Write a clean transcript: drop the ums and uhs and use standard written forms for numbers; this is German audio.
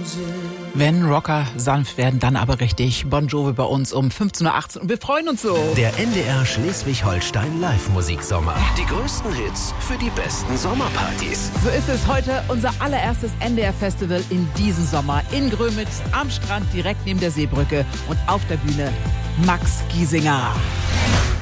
Wenn Rocker sanft werden, dann aber richtig. Bon Jovi bei uns um 15.18 Uhr und wir freuen uns so. Der NDR Schleswig-Holstein Live-Musiksommer. Die größten Hits für die besten Sommerpartys. So ist es heute unser allererstes NDR-Festival in diesem Sommer. In Grömitz, am Strand, direkt neben der Seebrücke und auf der Bühne Max Giesinger.